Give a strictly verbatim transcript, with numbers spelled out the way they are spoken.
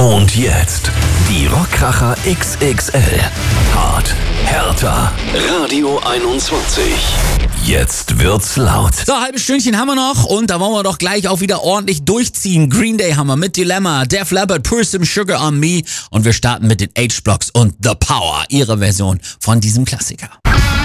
Und jetzt die Rockkracher X X L. Hart, härter. Radio einundzwanzig. Jetzt wird's laut. So, halbes Stündchen haben wir noch und da wollen wir doch gleich auch wieder ordentlich durchziehen. Green Day haben wir mit Dilemma, Def Leppard, Pour Some Sugar on Me und wir starten mit den H-Blocks und The Power, ihre Version von diesem Klassiker.